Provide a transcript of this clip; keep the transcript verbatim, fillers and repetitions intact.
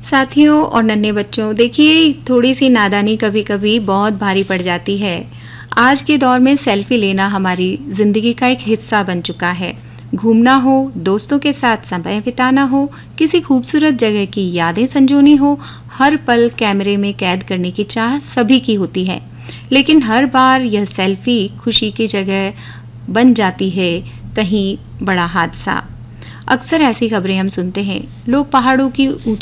साथियों और नन्हे बच्चों, देखिए थोड़ी सी नादानी कभी कभी बहुत भारी पड़ जाती है। आज के दौर में सेल्फी लेना हमारी ज़िंदगी का एक हिस्सा बन चुका है। घूमना हो, दोस्तों के साथ समय बिताना हो, किसी खूबसूरत जगह की यादें संजोनी हो, हर पल कैमरे में कैद करने की चाह सभी की होती है। लेकिन हर बार यह सेल्फी खुशी की जगह बन जाती है कहीं बड़ा हादसा। अक्सर ऐसी खबरें हम सुनते हैं, लोग पहाड़ों की